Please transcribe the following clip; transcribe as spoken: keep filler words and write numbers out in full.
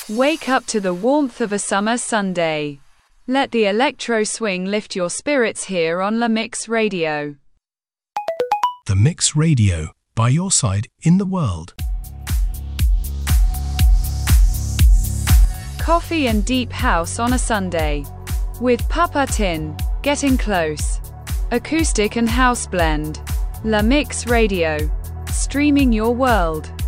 Wake up to the warmth of a summer Sunday. Let the electro swing lift your spirits here on La Mix Radio. The Mix Radio, by your side in the world. Coffee and deep house on a Sunday. With Papa Tin, Getting Close. Acoustic and house blend. La Mix Radio. Streaming your world.